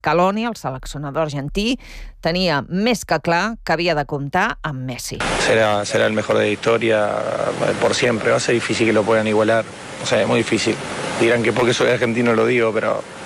Scaloni, el seleccionador argentí, tenia més que clar que havia de comptar amb Messi. Será el mejor de la historia por siempre. Va a ser difícil que lo puedan igualar. O sea, es muy difícil. Dirán que porque soy argentino lo digo, pero